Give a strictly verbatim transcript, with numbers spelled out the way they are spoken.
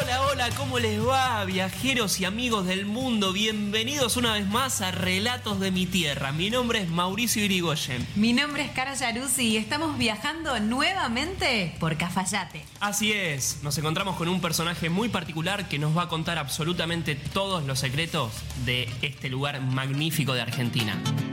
Hola, hola, ¿cómo les va, viajeros y amigos del mundo? Bienvenidos una vez más a Relatos de mi Tierra. Mi nombre es Mauricio Irigoyen. Mi nombre es Cara Yaruzzi y estamos viajando nuevamente por Cafayate. Así es, nos encontramos con un personaje muy particular que nos va a contar absolutamente todos los secretos de este lugar magnífico de Argentina.